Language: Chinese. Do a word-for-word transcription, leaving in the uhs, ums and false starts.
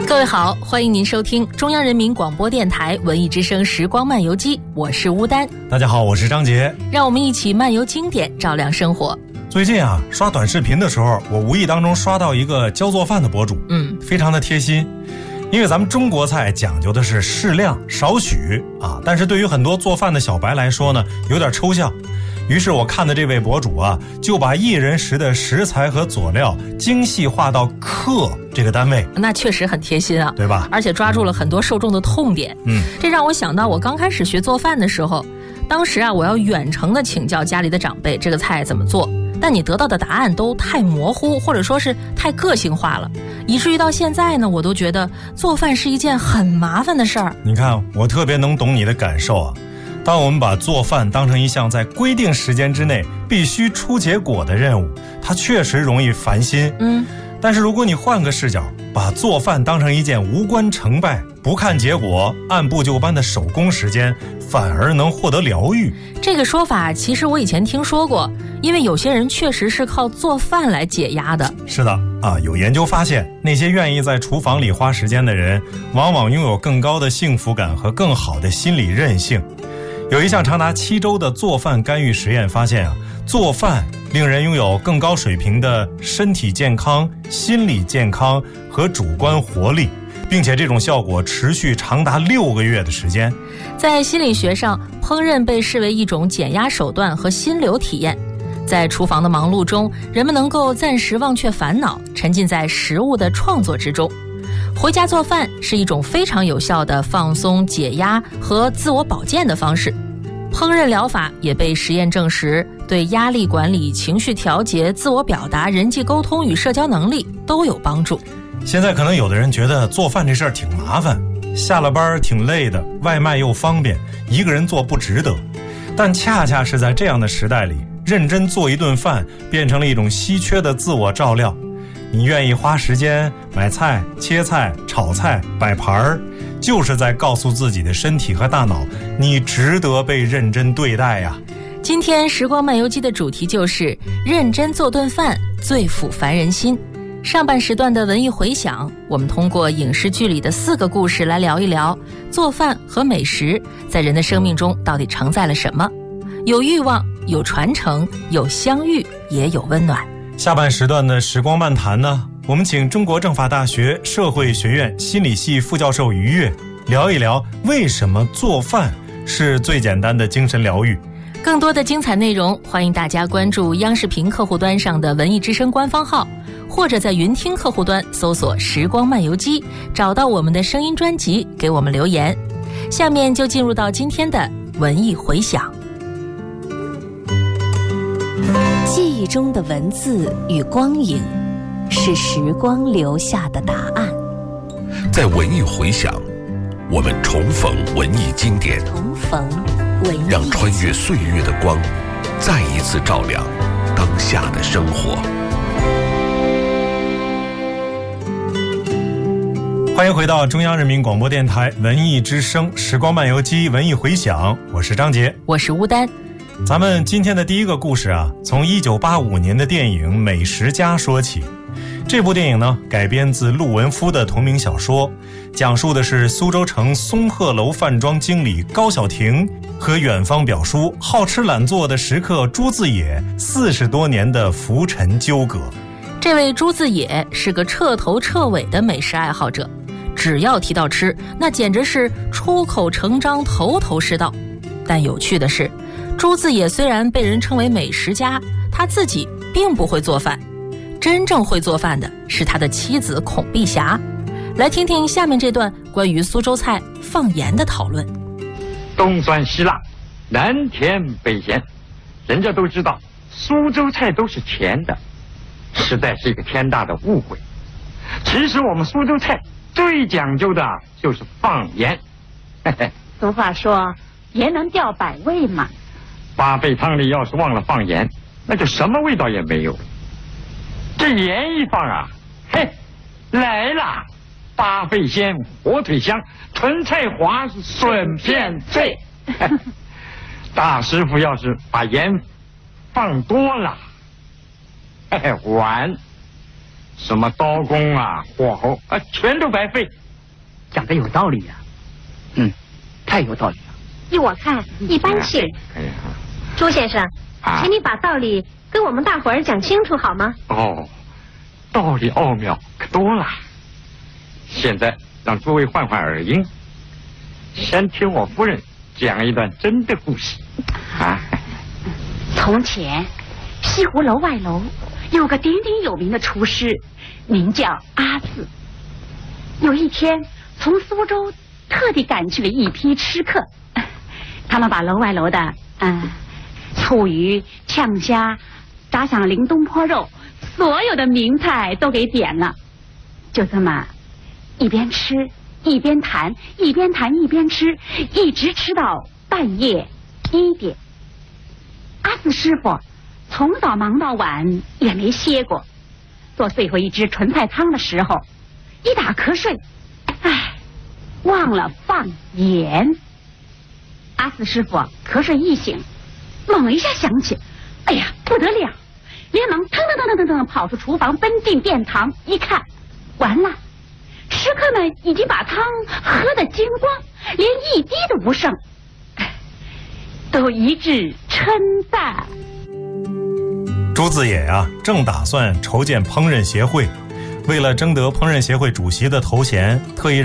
各位好，欢迎您收听中央人民广播电台文艺之声时光漫游记，我是吴丹。 大家好，我是张杰。 让我们一起漫游经典，照亮生活。 最近啊，刷短视频的时候，我无意当中刷到一个教做饭的博主，嗯，非常的贴心。因为咱们中国菜讲究的是适量少许啊，但是对于很多做饭的小白来说呢，有点抽象。于是我看的这位博主啊，就把一人食的食材和佐料精细化到克这个单位， 那确实很贴心啊， 对吧？ 而且抓住了很多受众的痛点。 嗯， 这让我想到我刚开始学做饭的时候，当时啊，我要远程的请教家里的长辈这个菜怎么做，但你得到的答案都太模糊，或者说是太个性化了，以至于到现在呢，我都觉得做饭是一件很麻烦的事儿。 你看，我特别能懂你的感受啊。当我们把做饭当成一项在规定时间之内必须出结果的任务，它确实容易烦心。 嗯， 但是如果你换个视角，把做饭当成一件无关成败、不看结果、按部就班的手工时间，反而能获得疗愈。 这个说法其实我以前听说过，因为有些人确实是靠做饭来解压的。 是的啊，有研究发现，那些愿意在厨房里花时间的人，往往拥有更高的幸福感和更好的心理韧性。有一项长达七周的做饭干预实验发现啊，做饭令人拥有更高水平的身体健康、心理健康和主观活力，并且这种效果持续长达六个月的时间。 在心理学上，烹饪被视为一种减压手段和心流体验。在厨房的忙碌中，人们能够暂时忘却烦恼，沉浸在食物的创作之中。回家做饭是一种非常有效的放松、解压和自我保健的方式。烹饪疗法也被实验证实，对压力管理、情绪调节、自我表达、人际沟通与社交能力都有帮助。 现在可能有的人觉得做饭这事儿挺麻烦，下了班挺累的，外卖又方便，一个人做不值得。但恰恰是在这样的时代里，认真做一顿饭变成了一种稀缺的自我照料。你愿意花时间买菜、切菜、炒菜、摆盘儿，就是在告诉自己的身体和大脑，你值得被认真对待呀。 今天时光漫游记的主题就是认真做顿饭，最抚凡人心。上半时段的文艺回响，我们通过影视剧里的四个故事来聊一聊做饭和美食在人的生命中到底承载了什么。有欲望，有传承，有相遇，也有温暖。 下半时段的时光漫谈呢，我们请中国政法大学社会学院心理系副教授于越聊一聊为什么做饭是最简单的精神疗愈。 更多的精彩内容，欢迎大家关注央视频客户端上的文艺之声官方号，或者在云听客户端搜索时光漫游记，找到我们的声音专辑，给我们留言。下面就进入到今天的文艺回响。 记忆中的文字与光影，是时光留下的答案。 在文艺回响，我们重逢文艺经典， 重逢文艺， 让穿越岁月的光再一次照亮当下的生活。 欢迎回到中央人民广播电台文艺之声时光漫游记文艺回响，我是张杰， 我是吴丹。 咱们今天的第一个故事啊，从一九八五年的电影《美食家》说起。这部电影呢，改编自陆文夫的同名小说，讲述的是苏州城松鹤楼饭庄经理高小婷和远方表叔好吃懒做的食客朱自野四十多年的浮沉纠葛。 这位朱自野是个彻头彻尾的美食爱好者，只要提到吃，那简直是出口成章，头头是道。但有趣的是，朱自野虽然被人称为美食家，他自己并不会做饭。真正会做饭的是他的妻子孔碧霞。来听听下面这段关于苏州菜放盐的讨论。 东酸西辣，南甜北咸，人家都知道苏州菜都是甜的，实在是一个天大的误会。其实我们苏州菜最讲究的就是放盐。 俗话说盐能吊百味嘛， 八倍汤里要是忘了放盐，那就什么味道也没有。这盐一放啊，嘿，来啦！八倍鲜，火腿香，纯菜滑，笋片脆。大师傅要是把盐放多了，嘿嘿，完。 什么刀工啊、火候啊，全都白费。 讲的有道理呀、啊，嗯，太有道理了。 依我看，一般性。 哎呀， 朱先生， 啊请你把道理跟我们大伙儿讲清楚好吗？ 哦，道理奥妙可多了。现在让诸位换换耳音，先听我夫人讲一段真的故事。啊， 从前，西湖楼外楼有个鼎鼎有名的厨师，名叫阿字。有一天，从苏州特地赶去了一批吃客，他们把楼外楼的嗯醋鱼、呛虾、炸响灵东坡肉，所有的名菜都给点了。就这么一边吃一边谈，一边谈一边吃，一直吃到半夜一点。阿四师傅从早忙到晚也没歇过，做最后一只纯菜汤的时候，一打瞌睡，唉，忘了放盐。阿四师傅瞌睡一醒，猛一下想起，哎呀，不得了，连忙腾腾腾腾腾腾跑出厨房，奔进殿堂，一看，完了，食客们已经把汤喝得精光，连一滴都不剩，都一致称赞。 朱自野啊，正打算筹建烹饪协会，为了争得烹饪协会主席的头衔，特意让